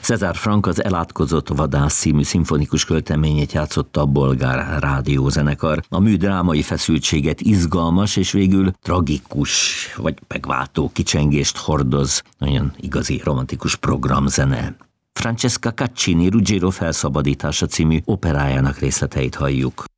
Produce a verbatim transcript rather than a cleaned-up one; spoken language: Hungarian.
César Franck az Elátkozott vadász című szimfonikus költeményét játszotta a bolgár rádiózenekar. A mű drámai feszültséget, izgalmas és végül tragikus vagy megváltó kicsengést hordoz, olyan igazi romantikus programzene. Francesca Caccini Ruggiero felszabadítása című operájának részleteit halljuk.